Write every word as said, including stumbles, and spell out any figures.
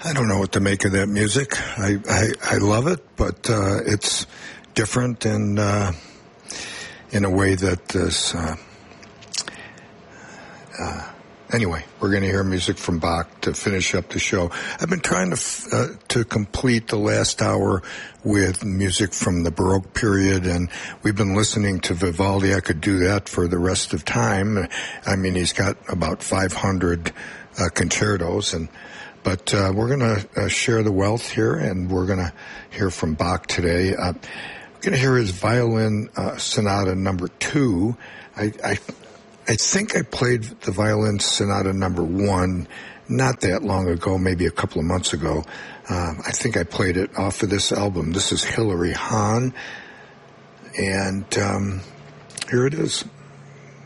I don't know what to make of that music. I, I, I love it, but uh, it's different and uh, in a way that is... Uh, uh, anyway, we're going to hear music from Bach to finish up the show. I've been trying to uh, to complete the last hour with music from the Baroque period, and we've been listening to Vivaldi. I could do that for the rest of time. I mean, he's got about five hundred uh, concertos, and but uh, we're going to uh, share the wealth here, and we're going to hear from Bach today. Uh, we're going to hear his violin uh, sonata number two. I, I I think I played the violin sonata number one not that long ago, maybe a couple of months ago. Um, I think I played it off of this album. This is Hilary Hahn, and um, here it is.